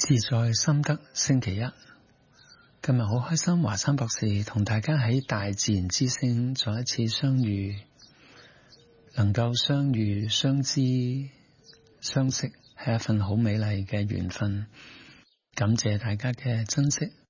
自在心得星期一，今日好開心，華山博士同大家喺大自然之聲再一次相遇，能夠相遇、相知、相識，係一份好美麗嘅緣分。感謝大家嘅珍惜